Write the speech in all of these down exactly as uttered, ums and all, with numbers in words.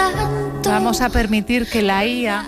Vamos a permitir que la I A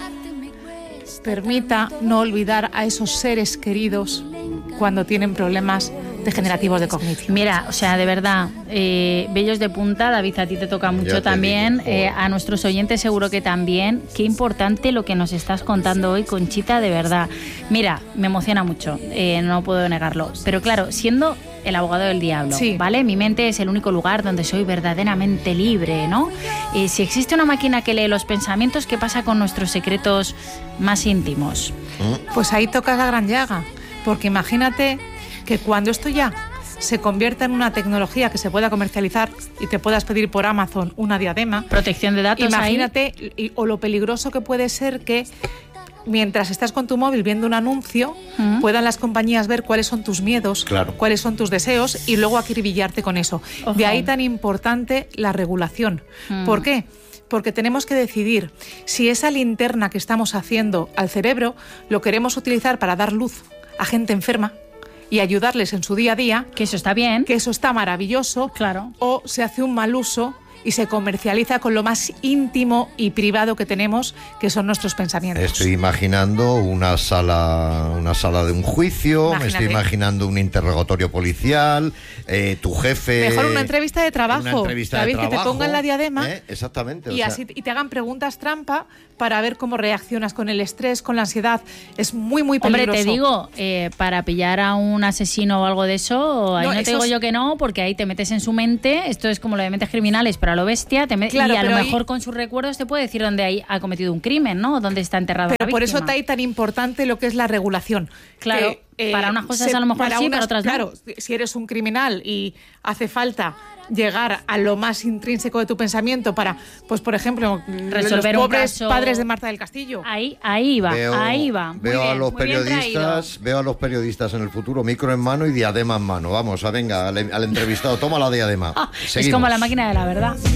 permita no olvidar a esos seres queridos cuando tienen problemas degenerativos de cognición. Mira, o sea, de verdad, eh, vellos de punta, David, a ti te toca mucho te también, digo, eh, a nuestros oyentes seguro que también. Qué importante lo que nos estás contando hoy, Conchita, de verdad. Mira, me emociona mucho, eh, no puedo negarlo, pero claro, siendo el abogado del diablo, sí. ¿Vale? Mi mente es el único lugar donde soy verdaderamente libre, ¿no? Eh, si existe una máquina que lee los pensamientos, ¿qué pasa con nuestros secretos más íntimos? Pues ahí tocas la gran llaga, porque imagínate que cuando esto ya se convierta en una tecnología que se pueda comercializar y te puedas pedir por Amazon una diadema. Protección de datos. Imagínate, ahí. o lo peligroso que puede ser que mientras estás con tu móvil viendo un anuncio, uh-huh. puedan las compañías ver cuáles son tus miedos, claro. cuáles son tus deseos y luego acribillarte con eso. Uh-huh. De ahí tan importante la regulación. Uh-huh. ¿Por qué? Porque tenemos que decidir si esa linterna que estamos haciendo al cerebro lo queremos utilizar para dar luz a gente enferma y ayudarles en su día a día. Que eso está bien. Que eso está maravilloso. Claro. O se hace un mal uso y se comercializa con lo más íntimo y privado que tenemos, que son nuestros pensamientos. Estoy imaginando una sala, una sala de un juicio, Imagínate. me estoy imaginando un interrogatorio policial, eh, tu jefe... Mejor una entrevista de trabajo, una entrevista David, de trabajo, que te pongan la diadema ¿eh? Exactamente, y, o sea... así, y te hagan preguntas trampa para ver cómo reaccionas con el estrés, con la ansiedad. Es muy, muy peligroso. Hombre, te digo, eh, para pillar a un asesino o algo de eso, ahí no, no te digo es... yo que no, porque ahí te metes en su mente, esto es como lo de mentes criminales, pero a lo bestia, te me... claro, y a lo mejor ahí... con sus recuerdos te puede decir dónde hay, ha cometido un crimen, ¿no? Dónde está enterrado pero la víctima. Por eso está ahí tan importante lo que es la regulación. Claro, eh, eh, para unas cosas se, a lo mejor para sí, unas, para otras claro, no. Si eres un criminal y hace falta llegar a lo más intrínseco de tu pensamiento para, pues por ejemplo, resolver los un pobres caso... padres de Marta del Castillo. Ahí, ahí va, veo, ahí va. Veo muy a bien, los muy periodistas, veo a los periodistas en el futuro, micro en mano y diadema en mano. Vamos, a venga, al, al entrevistado, toma la diadema. Es como la máquina de la verdad.